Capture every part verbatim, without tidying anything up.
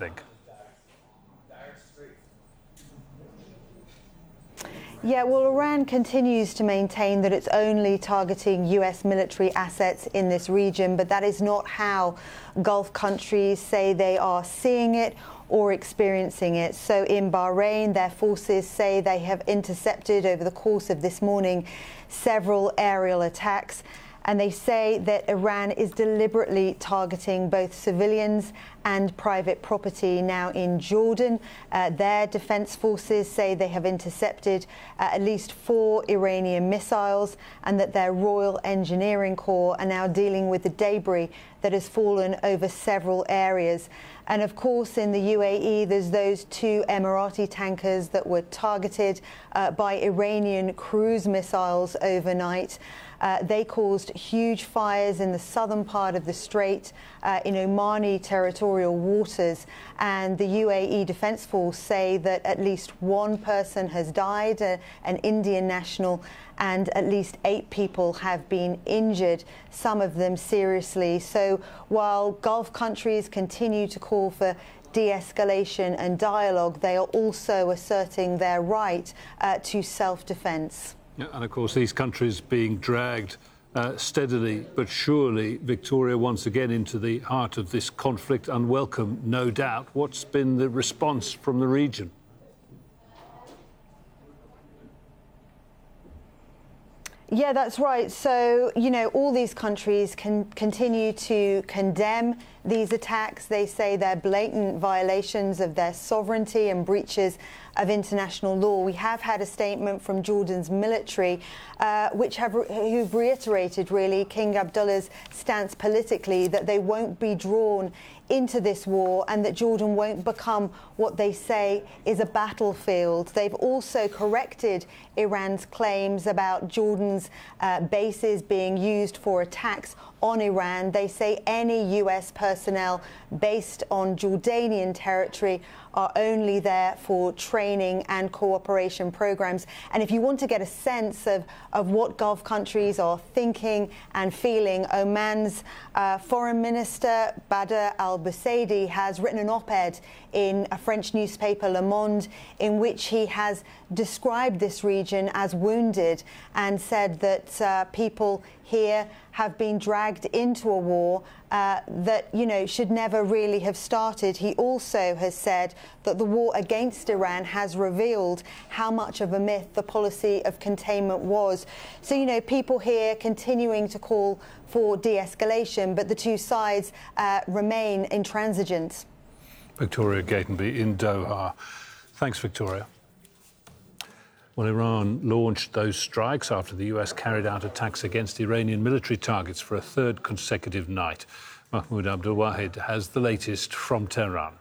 think? Yeah, well, Iran continues to maintain that it's only targeting U S military assets in this region, but that is not how Gulf countries say they are seeing it or experiencing it. So in Bahrain, their forces say they have intercepted over the course of this morning several aerial attacks. And they say that Iran is deliberately targeting both civilians and private property. Now in Jordan, uh, their defense forces say they have intercepted uh, at least four Iranian missiles, and that their Royal Engineering Corps are now dealing with the debris that has fallen over several areas. And of course, in the U A E, there's those two Emirati tankers that were targeted uh, by Iranian cruise missiles overnight. Uh, they caused huge fires in the southern part of the strait uh, in Omani territorial waters. And the U A E Defence Force say that at least one person has died, uh, an Indian national, and at least eight people have been injured, some of them seriously. So while Gulf countries continue to call for de-escalation and dialogue, they are also asserting their right uh, to self-defence. Yeah, and of course, these countries being dragged uh, steadily but surely, Victoria, once again into the heart of this conflict, unwelcome, no doubt. What's been the response from the region? Yeah, that's right. So, you know, all these countries can continue to condemn these attacks. They say they're blatant violations of their sovereignty and breaches of international law. We have had a statement from Jordan's military, uh, which have re who've reiterated, really, King Abdullah's stance politically, that they won't be drawn into this war and that Jordan won't become what they say is a battlefield. They've also corrected Iran's claims about Jordan's uh, bases being used for attacks on Iran. They say any U S personnel based on Jordanian territory are only there for training and cooperation programs. And if you want to get a sense of, of what Gulf countries are thinking and feeling, Oman's uh, Foreign Minister Badr al-Busaidi has written an op-ed in a French newspaper, Le Monde, in which he has described this region as wounded and said that uh, people here have been dragged into a war uh, that, you know, should never really have started. He also has said that the war against Iran has revealed how much of a myth the policy of containment was. So, you know, people here continuing to call for de-escalation, but the two sides uh, remain intransigent. Victoria Gatenby in Doha. Thanks, Victoria. Well, Iran launched those strikes after the U S carried out attacks against Iranian military targets for a third consecutive night. Mahmoud Abdulwahid has the latest from Tehran.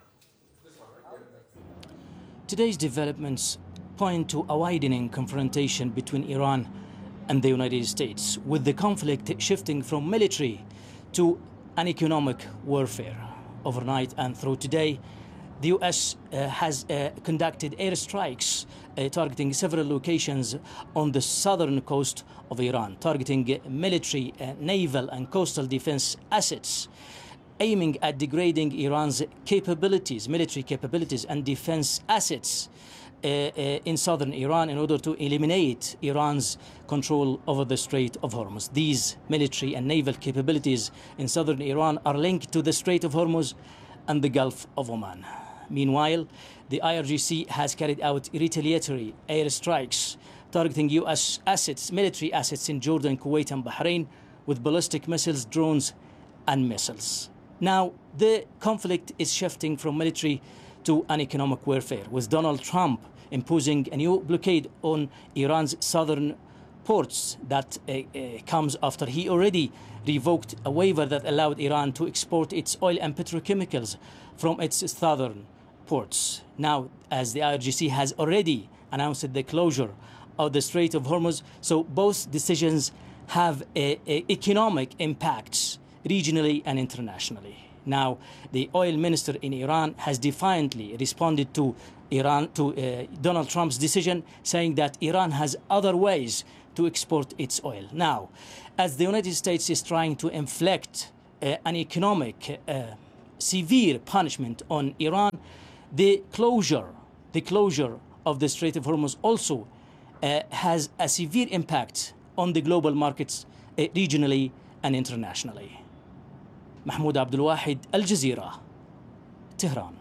Today's developments point to a widening confrontation between Iran and the United States, with the conflict shifting from military to an economic warfare. Overnight and through today, the U S uh, has uh, conducted airstrikes uh, targeting several locations on the southern coast of Iran, targeting military, uh, naval and coastal defense assets, aiming at degrading Iran's capabilities, military capabilities and defense assets uh, uh, in southern Iran in order to eliminate Iran's control over the Strait of Hormuz. These military and naval capabilities in southern Iran are linked to the Strait of Hormuz and the Gulf of Oman. Meanwhile, the I R G C has carried out retaliatory airstrikes targeting U S assets, military assets in Jordan, Kuwait and Bahrain with ballistic missiles, drones and missiles. Now, the conflict is shifting from military to an economic warfare, with Donald Trump imposing a new blockade on Iran's southern ports that uh, uh, comes after he already revoked a waiver that allowed Iran to export its oil and petrochemicals from its southern ports. Now, as the I R G C has already announced the closure of the Strait of Hormuz, so both decisions have a, a economic impacts regionally and internationally. Now, the oil minister in Iran has defiantly responded to Iran to uh, Donald Trump's decision, saying that Iran has other ways to export its oil. Now, as the United States is trying to inflict uh, an economic uh, severe punishment on Iran, the closure, the closure of the Strait of Hormuz also uh, has a severe impact on the global markets uh, regionally and internationally. Mahmoud Abdul Wahid, Al Jazeera, Tehran.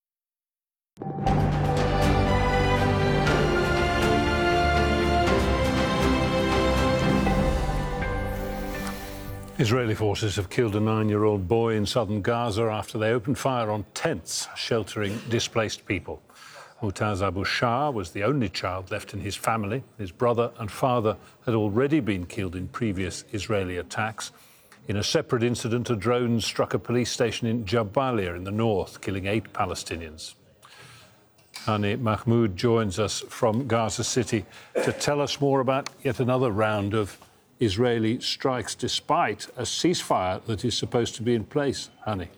Israeli forces have killed a nine-year-old boy in southern Gaza after they opened fire on tents sheltering displaced people. Mutaz Abu Shah was the only child left in his family. His brother and father had already been killed in previous Israeli attacks. In a separate incident, a drone struck a police station in Jabalia in the north, killing eight Palestinians. Hani Mahmoud joins us from Gaza City to tell us more about yet another round of Israeli strikes, despite a ceasefire that is supposed to be in place. Hani.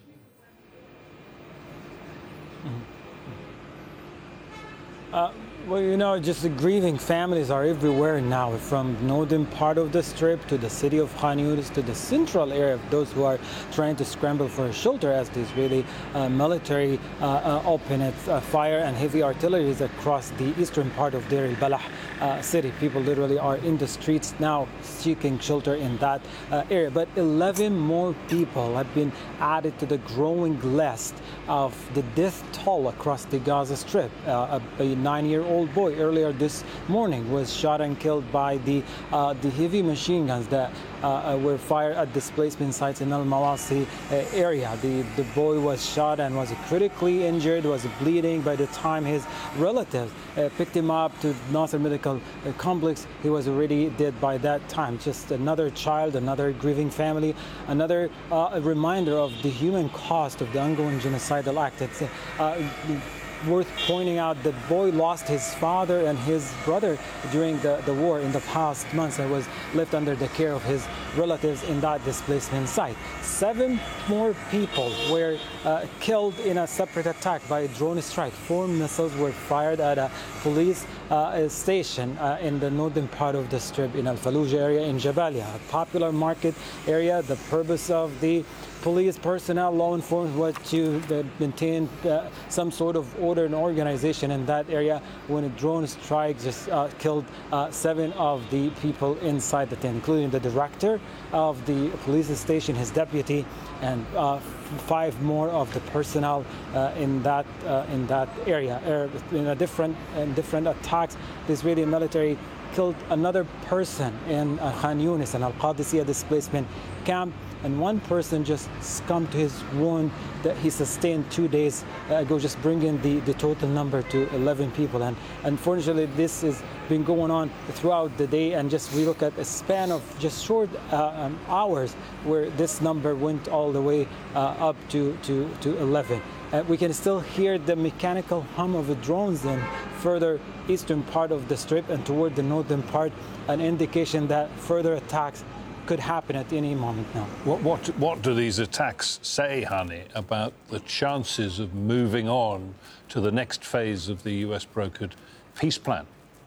Uh, well, you know, just the grieving families are everywhere now, from northern part of the Strip to the city of Khan Yunis to the central area of those who are trying to scramble for a shelter as the Israeli uh, military uh, uh, open its uh, fire and heavy artillery across the eastern part of Deir al-Balah uh, city. People literally are in the streets now seeking shelter in that uh, area. But eleven more people have been added to the growing list of the death toll across the Gaza Strip. Uh, a, a nine-year-old boy earlier this morning was shot and killed by the uh, the heavy machine guns that uh, were fired at displacement sites in Al Mawasi uh, area. The the boy was shot and was critically injured, was bleeding. By the time his relatives uh, picked him up to Nasser Medical Complex, he was already dead by that time. Just another child, another grieving family, another uh, a reminder of the human cost of the ongoing genocidal act. It's uh, worth pointing out that boy lost his father and his brother during the, the war in the past months and was left under the care of his relatives in that displacement site. Seven more people were uh, killed in a separate attack by a drone strike. Four missiles were fired at a police uh, station uh, in the northern part of the Strip in Al Fallujah area in Jabalia, a popular market area. The purpose of the police personnel, law enforcement, was to uh, maintain uh, some sort of order and organization in that area when a drone strike just uh, killed uh, seven of the people inside the tent, including the director of the police station, his deputy, and uh, five more of the personnel uh, in that uh, in that area. Uh, in a different in different attacks, the Israeli military killed another person in uh, Khan Yunis, an Al-Qadisiyah displacement camp, and one person just succumbed to his wound that he sustained two days ago, just bringing the, the total number to eleven people. And unfortunately, this has been going on throughout the day, and just we look at a span of just short uh, um, hours where this number went all the way uh, up to, to, to eleven. Uh, we can still hear the mechanical hum of the drones in further eastern part of the Strip and toward the northern part, an indication that further attacks could happen at any moment now. What, what, what do these attacks say, Hani, about the chances of moving on to the next phase of the U S-brokered peace plan?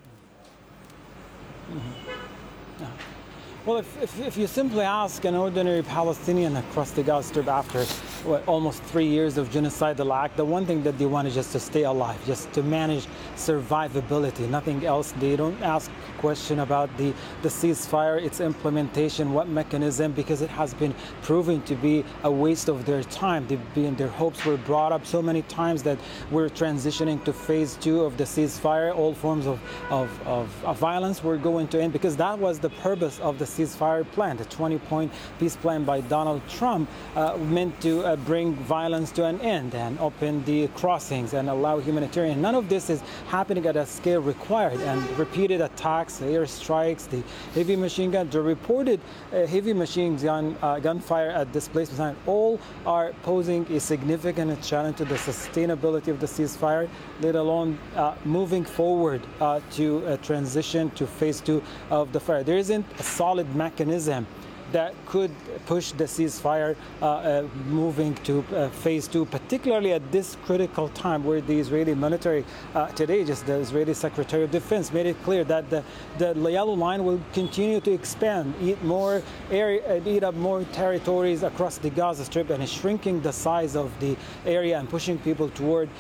Mm-hmm. Yeah. Well, if, if, if you simply ask an ordinary Palestinian across the Gaza Strip after what, almost three years of genocidal act, the one thing that they want is just to stay alive, just to manage survivability, nothing else. They don't ask question about the, the ceasefire, its implementation, what mechanism, because it has been proven to be a waste of their time. They've been, their hopes were brought up so many times that we're transitioning to phase two of the ceasefire. All forms of, of, of, of violence were going to end, because that was the purpose of the ceasefire plan. The twenty-point peace plan by Donald Trump uh, meant to uh, bring violence to an end and open the crossings and allow humanitarian. None of this is happening at a scale required, and repeated attacks, air strikes, the heavy machine gun, the reported uh, heavy machine gun uh, gunfire at displacement sites, all are posing a significant challenge to the sustainability of the ceasefire, let alone uh, moving forward uh, to a transition to phase two of the fire. There isn't a solid mechanism that could push the ceasefire uh, uh, moving to uh, phase two, particularly at this critical time where the Israeli military, uh, today just the Israeli Secretary of Defense made it clear that the, the yellow line will continue to expand, eat more area, eat up more territories across the Gaza Strip, and is shrinking the size of the area and pushing people toward